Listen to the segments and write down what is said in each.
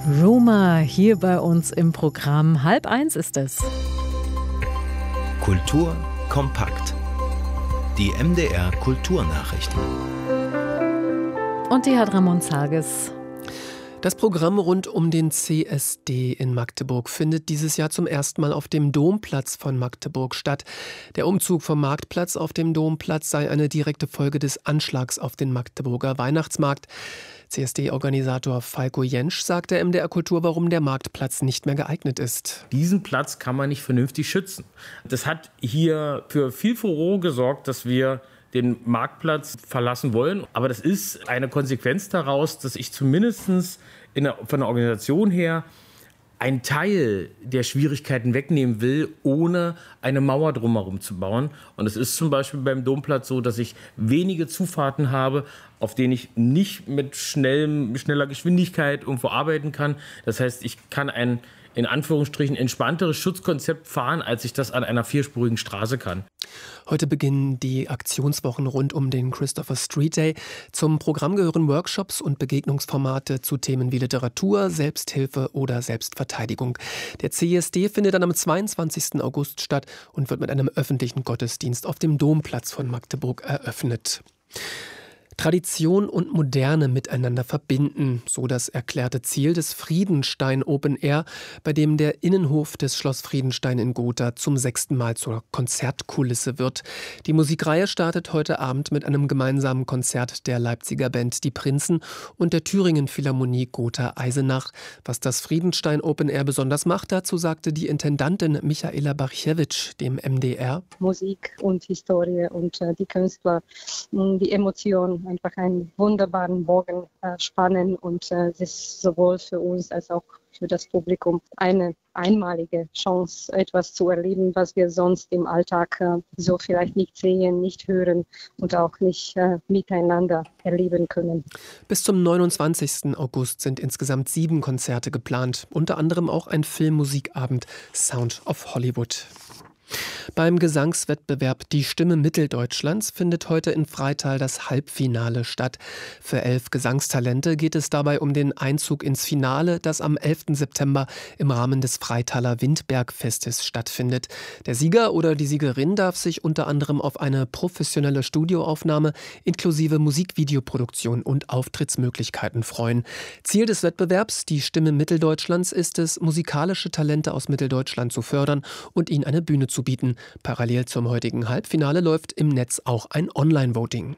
Rumor hier bei uns im Programm. 12:30 ist es. Kultur kompakt. Die MDR Kulturnachrichten. Und die hat Ramon Zages. Das Programm rund um den CSD in Magdeburg findet dieses Jahr zum ersten Mal auf dem Domplatz von Magdeburg statt. Der Umzug vom Marktplatz auf dem Domplatz sei eine direkte Folge des Anschlags auf den Magdeburger Weihnachtsmarkt. CSD-Organisator Falko Jentsch sagt der MDR Kultur, warum der Marktplatz nicht mehr geeignet ist. Diesen Platz kann man nicht vernünftig schützen. Das hat hier für viel Furore gesorgt, dass wir den Marktplatz verlassen wollen. Aber das ist eine Konsequenz daraus, dass ich zumindest von der Organisation her einen Teil der Schwierigkeiten wegnehmen will, ohne eine Mauer drumherum zu bauen. Und es ist zum Beispiel beim Domplatz so, dass ich wenige Zufahrten habe, auf denen ich nicht mit schneller Geschwindigkeit irgendwo arbeiten kann. Das heißt, ich kann ein in Anführungsstrichen entspannteres Schutzkonzept fahren, als ich das an einer vierspurigen Straße kann. Heute beginnen die Aktionswochen rund um den Christopher Street Day. Zum Programm gehören Workshops und Begegnungsformate zu Themen wie Literatur, Selbsthilfe oder Selbstverteidigung. Der CSD findet dann am 22. August statt und wird mit einem öffentlichen Gottesdienst auf dem Domplatz von Magdeburg eröffnet. Tradition und Moderne miteinander verbinden, so das erklärte Ziel des Friedenstein Open Air, bei dem der Innenhof des Schloss Friedenstein in Gotha zum 6. Mal zur Konzertkulisse wird. Die Musikreihe startet heute Abend mit einem gemeinsamen Konzert der Leipziger Band Die Prinzen und der Thüringen Philharmonie Gotha-Eisenach. Was das Friedenstein Open Air besonders macht, dazu sagte die Intendantin Michaela Barchewitsch dem MDR. Musik und Historie und die Künstler, die Emotionen, einfach einen wunderbaren Bogen spannen und es ist sowohl für uns als auch für das Publikum eine einmalige Chance, etwas zu erleben, was wir sonst im Alltag so vielleicht nicht sehen, nicht hören und auch nicht miteinander erleben können. Bis zum 29. August sind insgesamt 7 Konzerte geplant, unter anderem auch ein Filmmusikabend Sound of Hollywood. Beim Gesangswettbewerb Die Stimme Mitteldeutschlands findet heute in Freital das Halbfinale statt. Für 11 Gesangstalente geht es dabei um den Einzug ins Finale, das am 11. September im Rahmen des Freitaler Windbergfestes stattfindet. Der Sieger oder die Siegerin darf sich unter anderem auf eine professionelle Studioaufnahme inklusive Musikvideoproduktion und Auftrittsmöglichkeiten freuen. Ziel des Wettbewerbs Die Stimme Mitteldeutschlands ist es, musikalische Talente aus Mitteldeutschland zu fördern und ihnen eine Bühne zu bieten. Parallel zum heutigen Halbfinale läuft im Netz auch ein Online-Voting.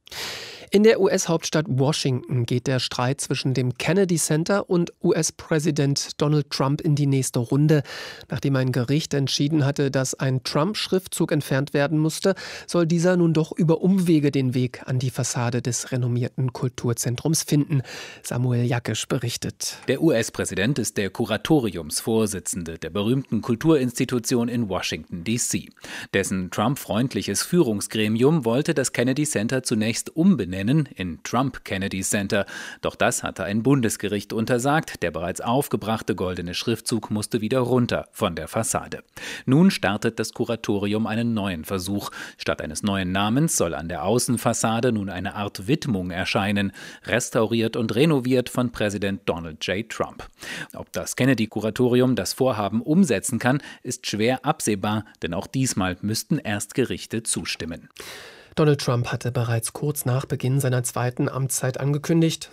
In der US-Hauptstadt Washington geht der Streit zwischen dem Kennedy Center und US-Präsident Donald Trump in die nächste Runde. Nachdem ein Gericht entschieden hatte, dass ein Trump-Schriftzug entfernt werden musste, soll dieser nun doch über Umwege den Weg an die Fassade des renommierten Kulturzentrums finden. Samuel Jackisch berichtet. Der US-Präsident ist der Kuratoriumsvorsitzende der berühmten Kulturinstitution in Washington, D.C. Dessen Trump-freundliches Führungsgremium wollte das Kennedy Center zunächst umbenennen in Trump Kennedy Center. Doch das hatte ein Bundesgericht untersagt. Der bereits aufgebrachte goldene Schriftzug musste wieder runter von der Fassade. Nun startet das Kuratorium einen neuen Versuch. Statt eines neuen Namens soll an der Außenfassade nun eine Art Widmung erscheinen, restauriert und renoviert von Präsident Donald J. Trump. Ob das Kennedy-Kuratorium das Vorhaben umsetzen kann, ist schwer absehbar, denn auch diesmal müssten erst Gerichte zustimmen. Donald Trump hatte bereits kurz nach Beginn seiner zweiten Amtszeit angekündigt,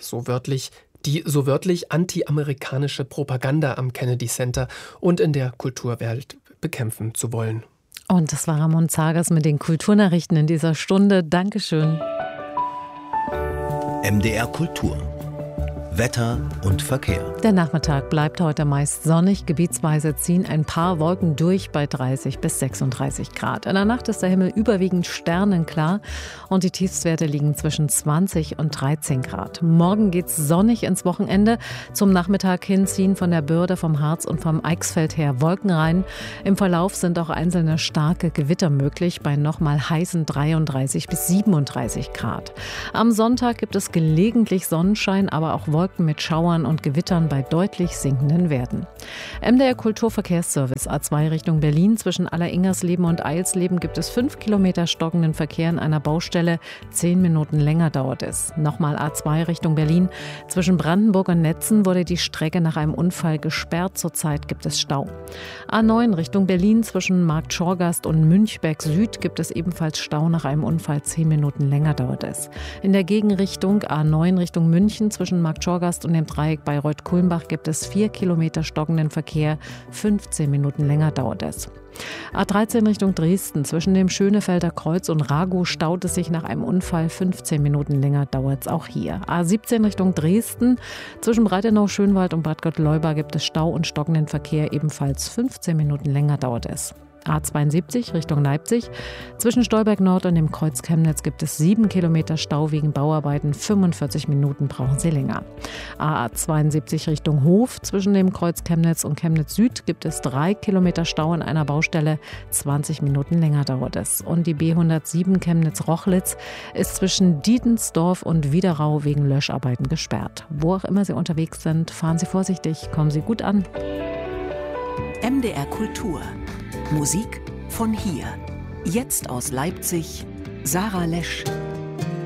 die anti-amerikanische Propaganda am Kennedy Center und in der Kulturwelt bekämpfen zu wollen. Und das war Ramon Zages mit den Kulturnachrichten in dieser Stunde. Dankeschön. MDR Kultur. Wetter und Verkehr. Der Nachmittag bleibt heute meist sonnig. Gebietsweise ziehen ein paar Wolken durch bei 30 bis 36 Grad. In der Nacht ist der Himmel überwiegend sternenklar und die Tiefstwerte liegen zwischen 20 und 13 Grad. Morgen geht's sonnig ins Wochenende. Zum Nachmittag hin ziehen von der Bürde, vom Harz und vom Eichsfeld her Wolken rein. Im Verlauf sind auch einzelne starke Gewitter möglich bei nochmal heißen 33 bis 37 Grad. Am Sonntag gibt es gelegentlich Sonnenschein, aber auch Wolken bewölkt mit Schauern und Gewittern bei deutlich sinkenden Werten. MDR Kulturverkehrsservice A2 Richtung Berlin. Zwischen Alleringersleben und Eilsleben gibt es 5 Kilometer stockenden Verkehr in einer Baustelle. 10 Minuten länger dauert es. Nochmal A2 Richtung Berlin. Zwischen Brandenburg und Netzen wurde die Strecke nach einem Unfall gesperrt. Zurzeit gibt es Stau. A9 Richtung Berlin. Zwischen Markt Schorgast und Münchberg Süd gibt es ebenfalls Stau. Nach einem Unfall 10 Minuten länger dauert es. In der Gegenrichtung A9 Richtung München zwischen Markt Schorgast und dem Dreieck Bayreuth-Kulmbach gibt es 4 Kilometer stockenden Verkehr. 15 Minuten länger dauert es. A13 Richtung Dresden. Zwischen dem Schönefelder Kreuz und Ragow staut es sich nach einem Unfall. 15 Minuten länger dauert es auch hier. A17 Richtung Dresden. Zwischen Breitenau, Schönwald und Bad Gott-Leubach gibt es Stau und stockenden Verkehr. Ebenfalls 15 Minuten länger dauert es. A72 Richtung Leipzig. Zwischen Stolberg Nord und dem Kreuz Chemnitz gibt es 7 Kilometer Stau wegen Bauarbeiten. 45 Minuten brauchen Sie länger. A72 Richtung Hof. Zwischen dem Kreuz Chemnitz und Chemnitz Süd gibt es 3 Kilometer Stau in einer Baustelle. 20 Minuten länger dauert es. Und die B107 Chemnitz-Rochlitz ist zwischen Dietensdorf und Wiederau wegen Löscharbeiten gesperrt. Wo auch immer Sie unterwegs sind, fahren Sie vorsichtig, kommen Sie gut an. MDR Kultur. Musik von hier. Jetzt aus Leipzig, Sarah Lesch.